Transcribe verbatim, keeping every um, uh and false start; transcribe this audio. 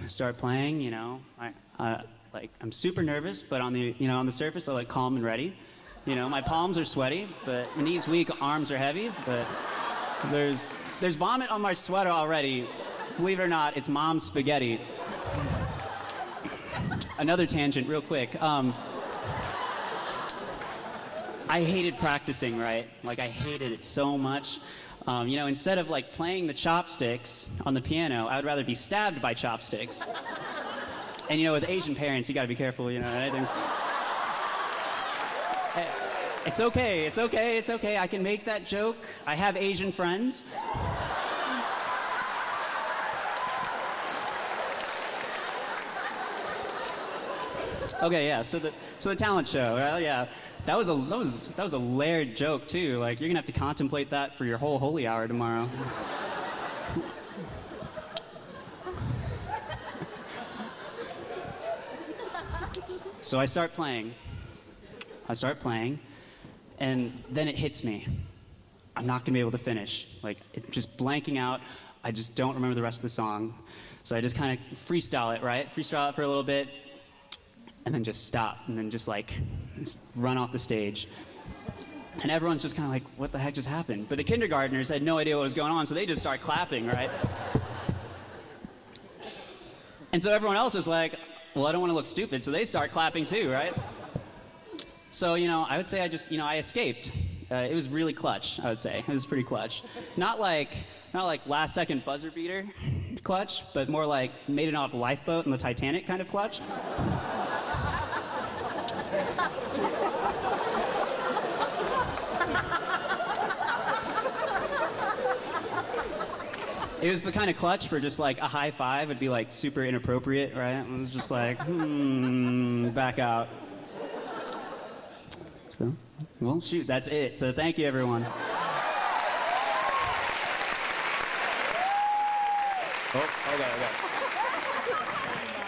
start playing, you know, I, uh, like, I'm super nervous, but on the, you know, on the surface, I look calm and ready. You know, my palms are sweaty, but my knees weak, arms are heavy, but there's, there's vomit on my sweater already. Believe it or not, it's mom's spaghetti. Another tangent, real quick. Um, I hated practicing, right? Like, I hated it so much. Um, you know, instead of like playing the chopsticks on the piano, I would rather be stabbed by chopsticks. And you know, with Asian parents, you gotta be careful, you know, anything. It's okay, it's okay, it's okay. I can make that joke. I have Asian friends. Okay, yeah, so the, so the talent show, well, yeah. That was a that was that was a layered joke too. Like, you're gonna have to contemplate that for your whole holy hour tomorrow. So I start playing. I start playing, and then it hits me. I'm not gonna be able to finish. Like, it's just blanking out. I just don't remember the rest of the song. So I just kind of freestyle it, right? Freestyle it for a little bit, and then just stop, and then just like just run off the stage. And everyone's just kind of like, what the heck just happened? But the kindergartners had no idea what was going on, so they just start clapping, right? And so everyone else was like, well, I don't want to look stupid, so they start clapping too, right? So, you know, I would say I just, you know, I escaped. Uh, it was really clutch, I would say. It was pretty clutch. Not like, not like last second buzzer beater clutch, but more like made it off a lifeboat in the Titanic kind of clutch. It was the kind of clutch where just like a high five would be like super inappropriate, right? It was just like, hmm, back out. So, well, shoot, that's it. So thank you, everyone. Oh, okay, okay.